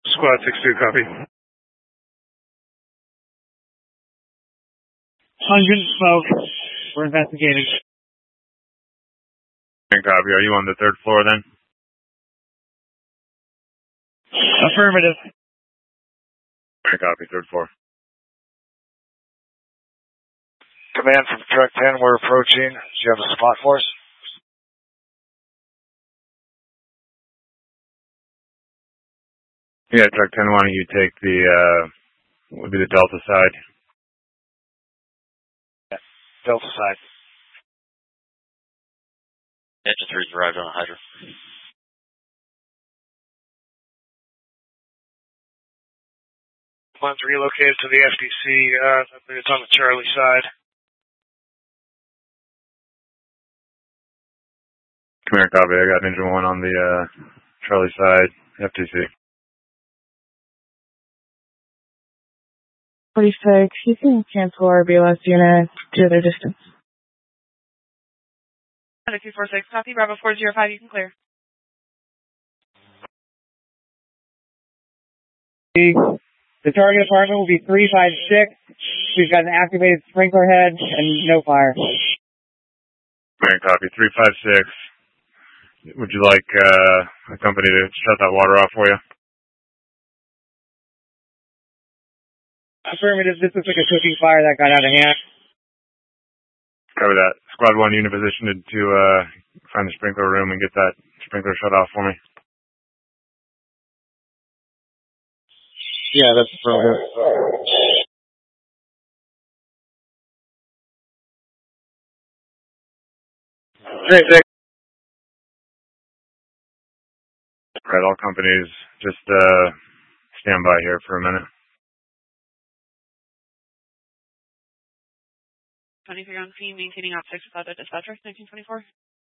Squad 6-2, copy. Pungent smoke. We're investigating. Copy. Are you on the third floor then? Affirmative. Copy, third floor. Command from Truck 10, we're approaching. Do you have a spot for us? Yeah, Truck 10, why don't you take would be the Delta side. Yeah, Delta side. Engine 3's arrived on the Hydra. One's relocated to the FDC. I think it's on the Charlie side. Come here, copy. I got Engine 1 on the Charlie side, FTC. 46, you can cancel our BLS unit to their distance. 246, copy. Bravo 405, you can clear. The target apartment will be 356. We've got an activated sprinkler head and no fire. Right, copy. 356. Would you like a company to shut that water off for you? Affirmative. This looks like a cooking fire that got out of hand. Cover that. Squad 1 unit positioned to find the sprinkler room and get that sprinkler shut off for me. Yeah, that's affirmative. Great, thanks. Right, all companies, just stand by here for a minute. 23 on scene, maintaining op 6 without a dispatcher, 1924.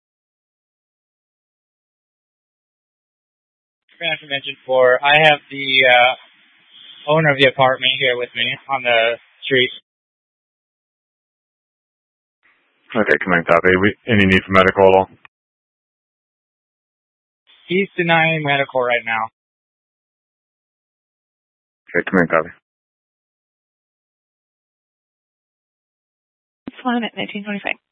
Command from Engine 4. I have the owner of the apartment here with me on the street. Okay, command copy. Any need for medical at all? He's denying medical right now. Okay, command copy. It's fine at 1925.